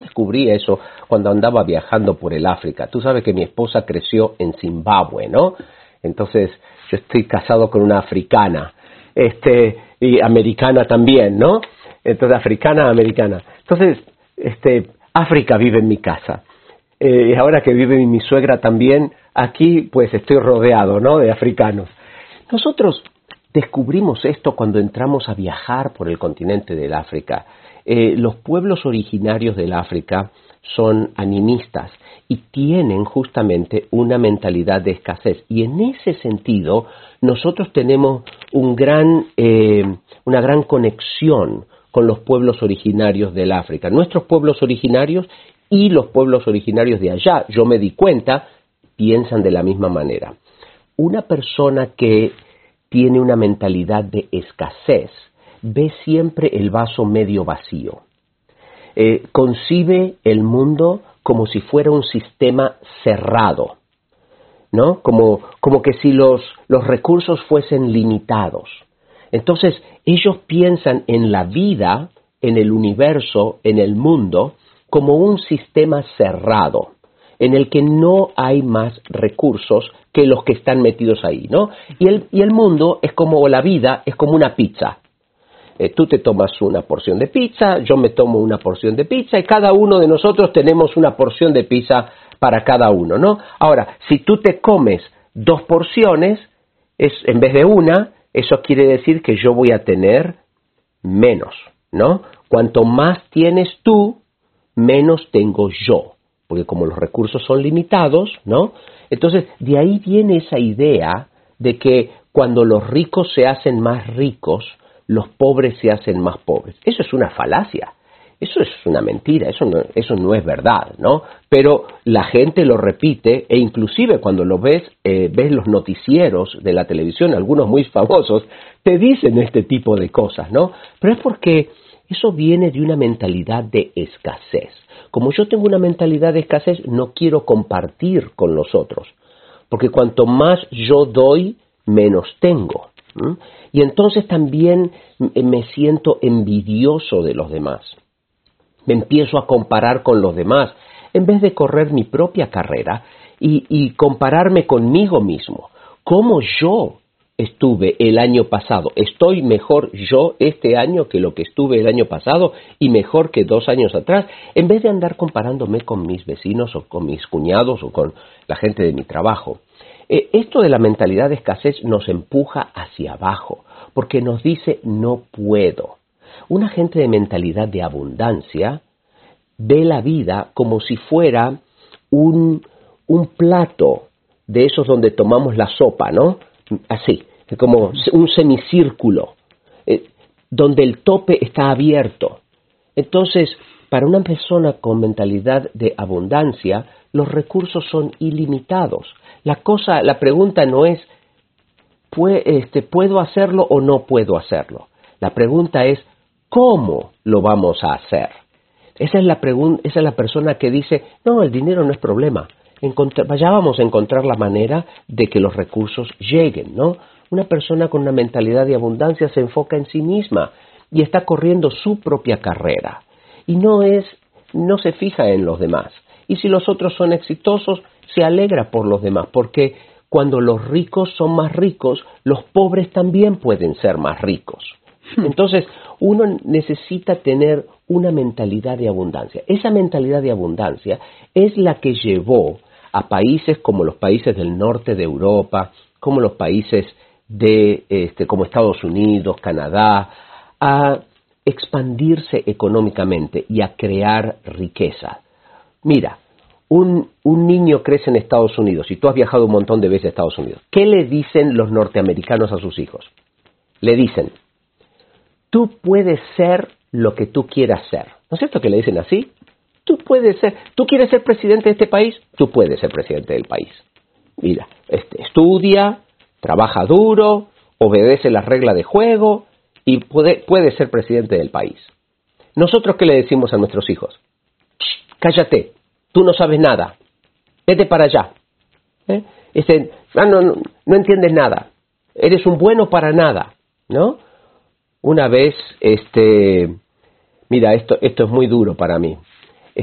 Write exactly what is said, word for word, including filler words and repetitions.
descubrí eso cuando andaba viajando por el África. Tú sabes que mi esposa creció en Zimbabue, ¿no? Entonces, yo estoy casado con una africana, este, y americana también, ¿no? Entonces, africana, americana. Entonces, este, África vive en mi casa. Eh, y ahora que vive mi suegra también, aquí pues estoy rodeado, ¿no?, de africanos. Nosotros descubrimos esto cuando entramos a viajar por el continente del África. Eh, los pueblos originarios del África son animistas y tienen justamente una mentalidad de escasez. Y en ese sentido, nosotros tenemos un gran, eh, una gran conexión con los pueblos originarios del África. Nuestros pueblos originarios y los pueblos originarios de allá, yo me di cuenta, piensan de la misma manera. Una persona que tiene una mentalidad de escasez ve siempre el vaso medio vacío. Eh, concibe el mundo como si fuera un sistema cerrado, ¿no? Como, como que si los, los recursos fuesen limitados. Entonces, ellos piensan en la vida, en el universo, en el mundo, como un sistema cerrado, en el que no hay más recursos que los que están metidos ahí, ¿no? Y el, y el mundo es como, o la vida es como una pizza. Eh, tú te tomas una porción de pizza, yo me tomo una porción de pizza y cada uno de nosotros tenemos una porción de pizza para cada uno, ¿no? Ahora, si tú te comes dos porciones es, en vez de una, eso quiere decir que yo voy a tener menos, ¿no? Cuanto más tienes tú, menos tengo yo, porque como los recursos son limitados, ¿no? Entonces, de ahí viene esa idea de que cuando los ricos se hacen más ricos, los pobres se hacen más pobres. Eso es una falacia, eso es una mentira, eso no, eso no es verdad, ¿no? Pero la gente lo repite e inclusive cuando lo ves, eh, ves los noticieros de la televisión, algunos muy famosos, te dicen este tipo de cosas, ¿no? Pero es porque eso viene de una mentalidad de escasez. Como yo tengo una mentalidad de escasez, no quiero compartir con los otros, porque cuanto más yo doy, menos tengo. ¿Mm? Y entonces también me siento envidioso de los demás. Me empiezo a comparar con los demás, en vez de correr mi propia carrera y, y compararme conmigo mismo. ¿Cómo yo estuve el año pasado? ¿Estoy mejor yo este año que lo que estuve el año pasado y mejor que dos años atrás? En vez de andar comparándome con mis vecinos o con mis cuñados o con la gente de mi trabajo. Eh, esto de la mentalidad de escasez nos empuja hacia abajo porque nos dice no puedo. Una gente de mentalidad de abundancia ve la vida como si fuera un, un plato de esos donde tomamos la sopa, ¿no? Así, como un semicírculo, eh, donde el tope está abierto. Entonces, para una persona con mentalidad de abundancia, los recursos son ilimitados. La cosa, la pregunta no es, este, ¿puedo hacerlo o no puedo hacerlo? La pregunta es, ¿cómo lo vamos a hacer? Esa es la pregun- esa es la persona que dice, no, el dinero no es problema. Encontr- ya vamos a encontrar la manera de que los recursos lleguen, ¿no? Una persona con una mentalidad de abundancia se enfoca en sí misma y está corriendo su propia carrera. Y no es, no se fija en los demás. Y si los otros son exitosos, se alegra por los demás, porque cuando los ricos son más ricos, los pobres también pueden ser más ricos. Entonces, uno necesita tener una mentalidad de abundancia. Esa mentalidad de abundancia es la que llevó a países como los países del norte de Europa, como los países de, este, como Estados Unidos, Canadá, a expandirse económicamente y a crear riqueza. Mira, un, un niño crece en Estados Unidos y tú has viajado un montón de veces a Estados Unidos. ¿Qué le dicen los norteamericanos a sus hijos? Le dicen, tú puedes ser lo que tú quieras ser. ¿No es cierto que le dicen así? Tú puedes ser, tú quieres ser presidente de este país, tú puedes ser presidente del país. Mira, este, estudia, trabaja duro, obedece las reglas de juego y puede, puede ser presidente del país. ¿Nosotros qué le decimos a nuestros hijos? Cállate, tú no sabes nada, vete para allá. ¿Eh? Este, ah, no, no, no entiendes nada, eres un bueno para nada, ¿no? Una vez, este, mira, esto, esto es muy duro para mí.